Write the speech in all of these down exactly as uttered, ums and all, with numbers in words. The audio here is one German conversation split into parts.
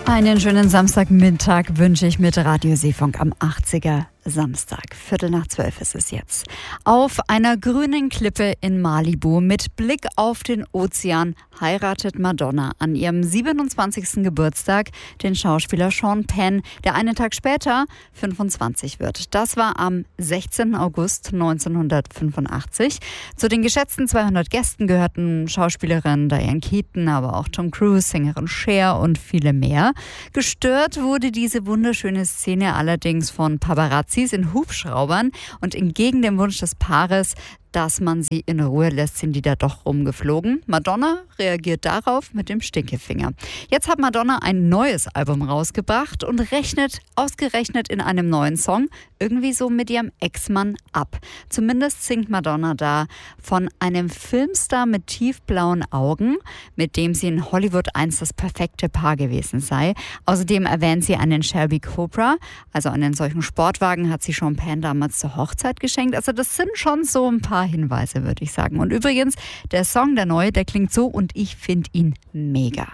Einen schönen Samstagmittag wünsche ich mit Radio Seefunk am achtziger Samstag. Viertel nach zwölf ist es jetzt. Auf einer grünen Klippe in Malibu mit Blick auf den Ozean heiratet Madonna an ihrem siebenundzwanzigsten Geburtstag den Schauspieler Sean Penn, der einen Tag später fünfundzwanzig wird. Das war am sechzehnten August neunzehnhundertfünfundachtzig. Zu den geschätzten zweihundert Gästen gehörten Schauspielerin Diane Keaton, aber auch Tom Cruise, Sängerin Cher und viele mehr. Gestört wurde diese wunderschöne Szene allerdings von Paparazzi in Hubschraubern, und entgegen dem Wunsch des Paares, dass man sie in Ruhe lässt, sind die da doch rumgeflogen. Madonna reagiert darauf mit dem Stinkefinger. Jetzt hat Madonna ein neues Album rausgebracht und rechnet ausgerechnet in einem neuen Song irgendwie so mit ihrem Ex-Mann ab. Zumindest singt Madonna da von einem Filmstar mit tiefblauen Augen, mit dem sie in Hollywood einst das perfekte Paar gewesen sei. Außerdem erwähnt sie einen Shelby Cobra, also einen solchen Sportwagen hat sie Sean Penn damals zur Hochzeit geschenkt. Also das sind schon so ein paar Hinweise, würde ich sagen. Und übrigens, der Song, der neue, der klingt so und ich finde ihn mega.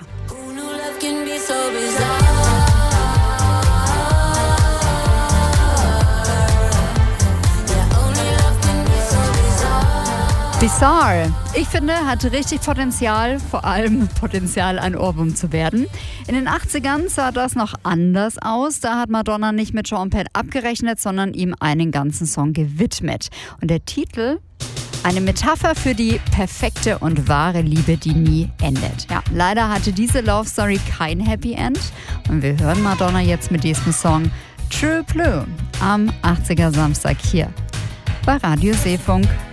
Bizarre. Ich finde, hat richtig Potenzial, vor allem Potenzial, ein Ohrwurm zu werden. In den achtzigern sah das noch anders aus. Da hat Madonna nicht mit Sean Penn abgerechnet, sondern ihm einen ganzen Song gewidmet. Und der Titel? Eine Metapher für die perfekte und wahre Liebe, die nie endet. Ja, leider hatte diese Love Story kein Happy End. Und wir hören Madonna jetzt mit diesem Song True Blue am achtziger Samstag hier bei Radio Seefunk.